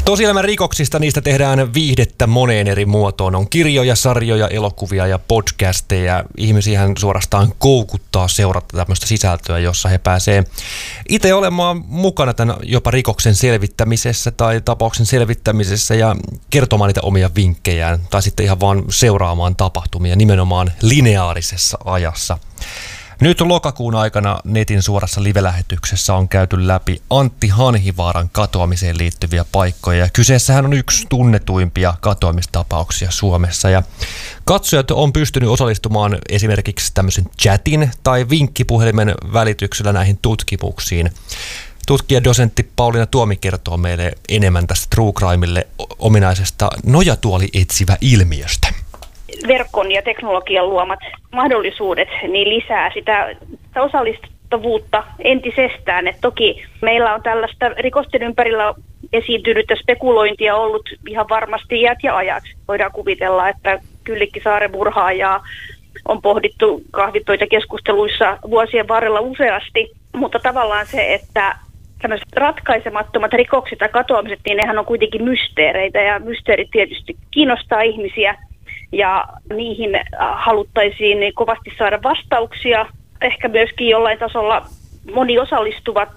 Tosielämän rikoksista niistä tehdään viihdettä moneen eri muotoon. On kirjoja, sarjoja, elokuvia ja podcasteja. Ihmisiähän suorastaan koukuttaa seurata tämmöistä sisältöä, jossa he pääsee itse olemaan mukana tämän jopa rikoksen selvittämisessä tai tapauksen selvittämisessä ja kertomaan niitä omia vinkkejään tai sitten ihan vaan seuraamaan tapahtumia nimenomaan lineaarisessa ajassa. Nyt lokakuun aikana netin suorassa live-lähetyksessä on käyty läpi Antti Hanhivaaran katoamiseen liittyviä paikkoja. Ja kyseessähän on yksi tunnetuimpia katoamistapauksia Suomessa. Ja katsojat on pystynyt osallistumaan esimerkiksi tämmöisen chatin tai vinkkipuhelimen välityksellä näihin tutkimuksiin. Tutkija-dosentti Pauliina Tuomi kertoo meille enemmän tästä True Crimelle ominaisesta nojatuoli-etsivä ilmiöstä. Verkon ja teknologian luomat mahdollisuudet niin lisää sitä osallistuvuutta entisestään. Et toki meillä on tällaista rikosten ympärillä esiintynyttä spekulointia ollut ihan varmasti iät ja ajat. Voidaan kuvitella, että Kyllikkisaaren murhaajaa on pohdittu kahvipöytä keskusteluissa vuosien varrella useasti, mutta tavallaan se, että tämmöiset ratkaisemattomat rikokset ja katoamiset, niin nehän on kuitenkin mysteereitä ja mysteerit tietysti kiinnostaa ihmisiä. Ja niihin haluttaisiin kovasti saada vastauksia. Ehkä myöskin jollain tasolla moni osallistuvat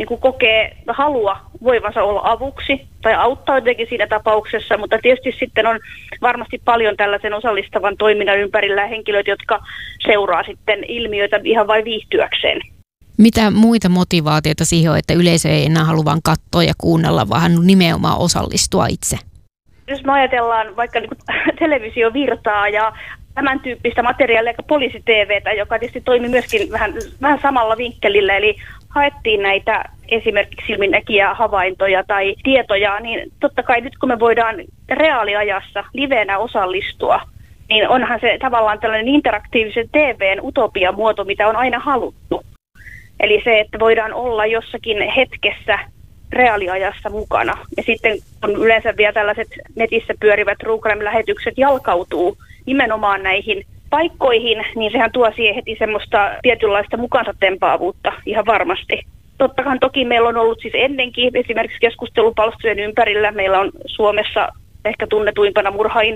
kokee halua voivansa olla avuksi tai auttaa jotenkin siinä tapauksessa, mutta tietysti sitten on varmasti paljon tällaisen osallistavan toiminnan ympärillä henkilöitä, jotka seuraa sitten ilmiöitä ihan vain viihtyäkseen. Mitä muita motivaatioita siihen on, että yleisö ei enää halua vain katsoa ja kuunnella, vaan nimenomaan osallistua itse? Jos me ajatellaan vaikka televisiovirtaa ja tämän tyyppistä materiaalia, poliisi-TVtä, joka tietysti toimi myöskin vähän samalla vinkkelillä, eli haettiin näitä esimerkiksi silminnäkijähavaintoja tai tietoja, niin totta kai nyt kun me voidaan reaaliajassa liveenä osallistua, niin onhan se tavallaan tällainen interaktiivisen TVn utopiamuoto, mitä on aina haluttu. Eli se, että voidaan olla jossakin hetkessä reaaliajassa mukana. Ja sitten kun yleensä vielä tällaiset netissä pyörivät True Crime-lähetykset jalkautuu nimenomaan näihin paikkoihin, niin sehän tuo siihen heti semmoista tietynlaista mukansa tempaavuutta ihan varmasti. Tottahan toki meillä on ollut siis ennenkin esimerkiksi keskustelupalstojen ympärillä. Meillä on Suomessa ehkä tunnetuimpana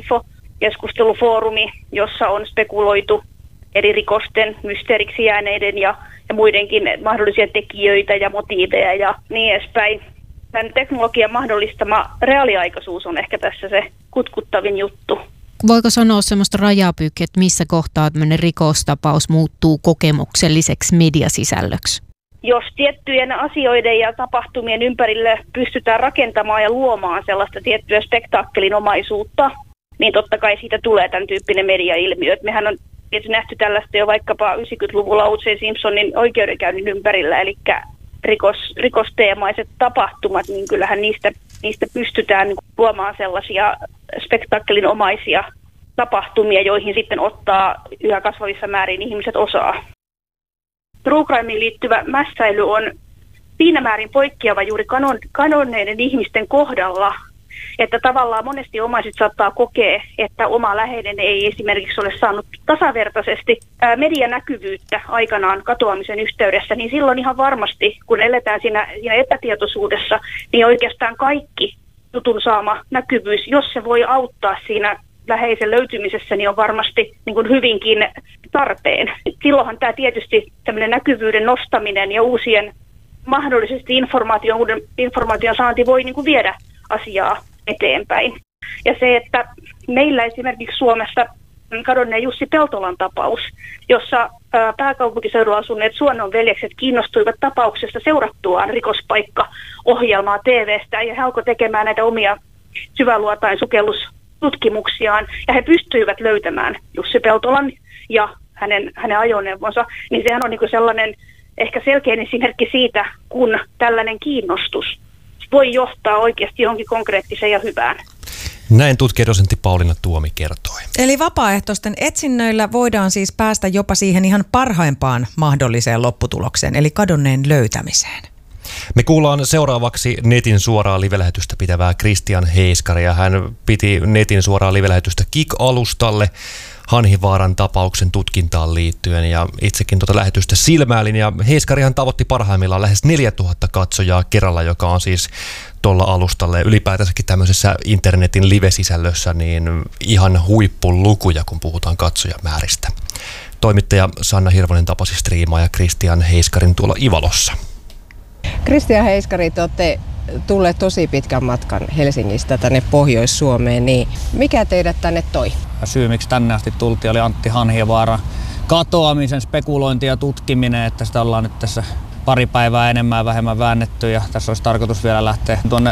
Murhainfo-keskustelufoorumi, jossa on spekuloitu eri rikosten mysteeriksi jääneiden ja muidenkin mahdollisia tekijöitä ja motiiveja ja niin edespäin. Tämän teknologian mahdollistama reaaliaikaisuus on ehkä tässä se kutkuttavin juttu. Voiko sanoa semmoista rajapyykkiä, että missä kohtaa tämmöinen rikostapaus muuttuu kokemukselliseksi mediasisällöksi? Jos tiettyjen asioiden ja tapahtumien ympärille pystytään rakentamaan ja luomaan sellaista tiettyä spektaakkelinomaisuutta, niin totta kai siitä tulee tämän tyyppinen mediailmiö. Mehän on tietysti nähty tällaista jo vaikkapa 90-luvulla O.J. Simpsonin oikeudenkäynnin ympärillä, eli rikosteemaiset tapahtumat, niin kyllähän niistä pystytään luomaan sellaisia spektaakkelinomaisia tapahtumia, joihin sitten ottaa yhä kasvavissa määrin ihmiset osaa. True Crimeen liittyvä mässäily on siinä määrin poikkeava juuri kadonneiden ihmisten kohdalla, että tavallaan monesti omaiset saattaa kokea, että oma läheinen ei esimerkiksi ole saanut tasavertaisesti medianäkyvyyttä aikanaan katoamisen yhteydessä, niin silloin ihan varmasti, kun eletään siinä epätietoisuudessa, niin oikeastaan kaikki jutun saama näkyvyys, jos se voi auttaa siinä läheisen löytymisessä, niin on varmasti niin kuin hyvinkin tarpeen. Silloinhan tämä tietysti tämmöinen näkyvyyden nostaminen ja uusien mahdollisesti uuden informaation saanti voi niin kuin viedä asiaa eteenpäin. Ja se, että meillä esimerkiksi Suomessa kadonneen Jussi Peltolan tapaus, jossa pääkaupunkiseudulla asuneet Suonnon veljekset kiinnostuivat tapauksesta seurattuaan rikospaikka-ohjelmaa TV:stä ja he alkoi tekemään näitä omia syväluotain sukellustutkimuksiaan ja he pystyivät löytämään Jussi Peltolan ja hänen ajoneuvonsa, niin sehän on niin kuin sellainen ehkä selkeä esimerkki siitä, kun tällainen kiinnostus voi johtaa oikeasti johonkin konkreettiseen ja hyvään. Näin tutkijadosentti Pauliina Tuomi kertoi. Eli vapaaehtoisten etsinnöillä voidaan siis päästä jopa siihen ihan parhaimpaan mahdolliseen lopputulokseen, eli kadonneen löytämiseen. Me kuullaan seuraavaksi netin suoraa live-lähetystä pitävää Kristian Heiskaria. Hän piti netin suoraa live-lähetystä Kik-alustalle. Hanhivaaran tapauksen tutkintaan liittyen ja itsekin tuota lähetystä silmäilin ja Heiskarihan tavoitti parhaimmillaan lähes 4000 katsojaa kerralla, joka on siis tuolla alustalle ylipäätänsäkin tämmöisessä internetin live-sisällössä niin ihan huippulukuja, kun puhutaan katsojamääristä. Toimittaja Sanna Hirvonen tapasi striimaaja Kristian Heiskarin tuolla Ivalossa. Kristian Heiskari, te olette tulleet tosi pitkän matkan Helsingistä tänne Pohjois-Suomeen, niin mikä teidät tänne toi? Syy, miksi tänne asti tultiin, oli Antti Hanhivaaran katoamisen spekulointi ja tutkiminen, että sitä ollaan nyt tässä pari päivää enemmän ja vähemmän väännetty ja tässä olisi tarkoitus vielä lähteä tuonne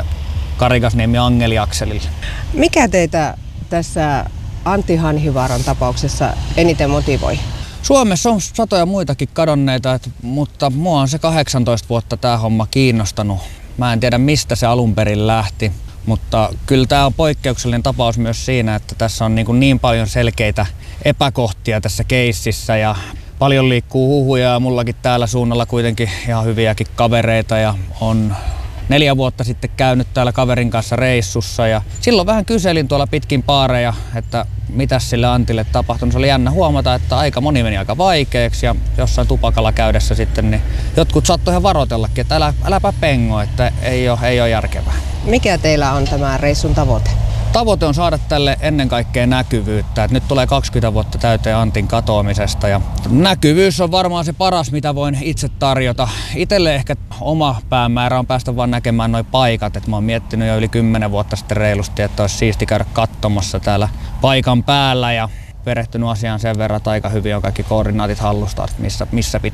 Karigasniemi-Angeli-akselille. Mikä teitä tässä Antti Hanhivaaran tapauksessa eniten motivoi? Suomessa on satoja muitakin kadonneita, mutta mua on se 18 vuotta tämä homma kiinnostanut. Mä en tiedä mistä se alun perin lähti, mutta kyllä tämä on poikkeuksellinen tapaus myös siinä, että tässä on niin paljon selkeitä epäkohtia tässä keississä ja paljon liikkuu huhuja ja mullakin täällä suunnalla kuitenkin ihan hyviäkin kavereita ja on 4 vuotta sitten käynyt täällä kaverin kanssa reissussa ja silloin vähän kyselin tuolla pitkin baareja, että mitäs sille Antille tapahtui. Se oli jännä huomata, että aika moni meni aika vaikeaksi ja jossain tupakalla käydessä sitten niin jotkut saattoi ihan varoitellakin, että äläpä pengo, että ei ole järkevää. Mikä teillä on tämä reissun tavoite? Tavoite on saada tälle ennen kaikkea näkyvyyttä. Että nyt tulee 20 vuotta täyteen Antin katoamisesta ja näkyvyys on varmaan se paras, mitä voin itse tarjota. Itelle ehkä oma päämäärä on päästä vaan näkemään nuo paikat. Et mä oon miettinyt jo yli 10 vuotta sitten reilusti, että olisi siisti käydä katsomassa täällä paikan päällä ja perehtynyt asiaan sen verran, että aika hyvin on kaikki koordinaatit hallusta, että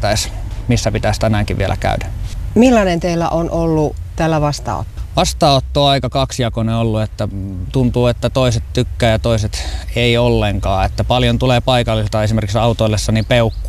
missä pitäisi tänäänkin vielä käydä. Millainen teillä on ollut tällä vastaanotto? Vastaanotto on aika kaksijakoinen ollut, että tuntuu, että toiset tykkää ja toiset ei ollenkaan. Että paljon tulee paikallisilta esimerkiksi autoillessani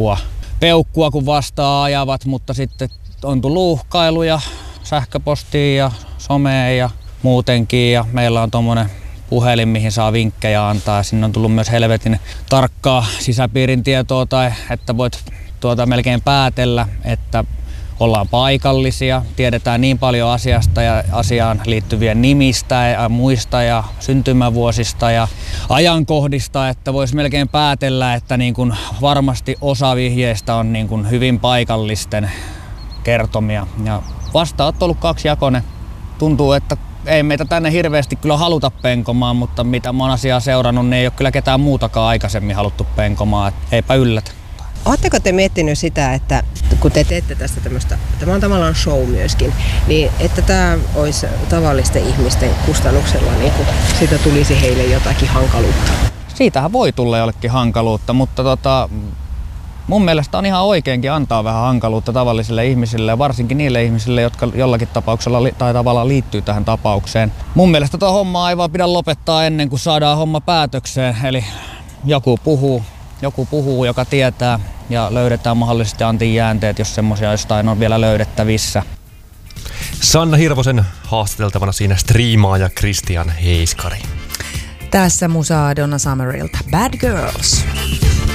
peukkua kun vastaan ajavat, mutta sitten on tullut uhkailuja sähköpostiin ja someen ja muutenkin. Ja meillä on tommonen puhelin, mihin saa vinkkejä antaa ja sinne on tullut myös helvetin tarkkaa sisäpiirin tietoa tai että voit melkein päätellä, että ollaan paikallisia, tiedetään niin paljon asiasta ja asiaan liittyvien nimistä ja muista ja syntymävuosista ja ajankohdista, että voisi melkein päätellä, että niin kuin varmasti osa vihjeistä on niin kuin hyvin paikallisten kertomia. Ja vastaanotto on ollut kaksijakoinen. Tuntuu, että ei meitä tänne hirveästi kyllä haluta penkomaan, mutta mitä mä oon asiaa seurannut, niin ei ole kyllä ketään muutakaan aikaisemmin haluttu penkomaan. Et eipä yllätä. Oletteko te miettinyt sitä, että kun te teette tästä tämmöistä, tämä on tavallaan show myöskin, niin että tämä olisi tavallisten ihmisten kustannuksella, niin kun siitä tulisi heille jotakin hankaluutta? Siitähän voi tulla jollekin hankaluutta, mutta mun mielestä on ihan oikeinkin antaa vähän hankaluutta tavallisille ihmisille, varsinkin niille ihmisille, jotka jollakin tapauksella tai tavallaan liittyy tähän tapaukseen. Mun mielestä tuo homma ei vaan pidä lopettaa ennen kuin saadaan homma päätökseen, eli joku puhuu, joka tietää ja löydetään mahdollisesti Antin jäänteet, jos semmoisia jostain on vielä löydettävissä. Sanna Hirvosen haastateltavana siinä striimaaja Kristian Heiskari. Tässä musaa Donna Summerilta Bad Girls.